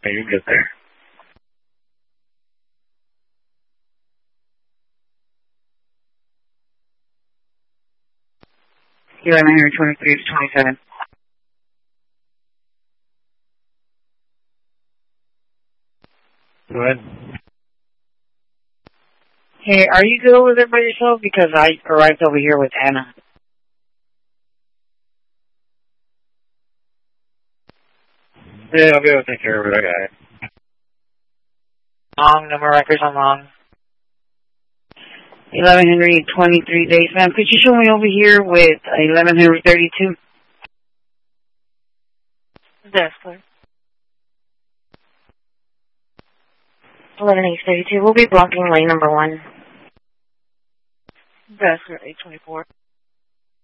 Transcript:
Are you good there? 1123 to 27. Go ahead. Hey, are you good over there by yourself? Because I arrived over here with Anna. Yeah, I'll be able to take care of it. I got it. Long, number records on long. 11 Henry, 23 days. Ma'am, could you show me over here with 11 Henry 32? That's clear. 11 Henry 32. We'll be blocking lane number 1. That's clear, 824.